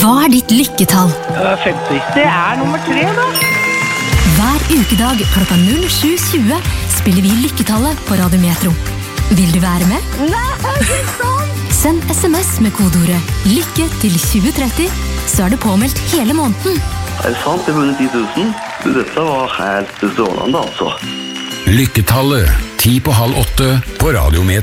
Hva ditt lykketall? 50. Det nummer 3 da. Hver ukedag klokka 07.20 spiller vi Lykketallet på Radio Metro. Vil du være med? Nei, det sant! Send SMS med kodeordet LYKKE til 2030, så det påmeldt hele måneden. Det sant, det vunnet 10 000. Dette var helt strålende altså. Lykketallet, 7:50 på Radio Metro.